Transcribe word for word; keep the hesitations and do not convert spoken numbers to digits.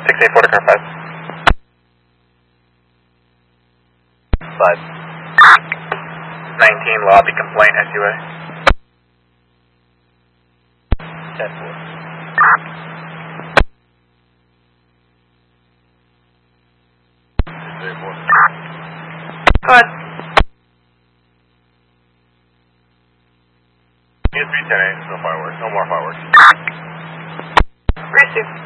six eight four to car five. five. nineteen, lobby complaint, S U A. ten four. three four. Go ahead. three ten eight, no fireworks, no more fireworks. Receive.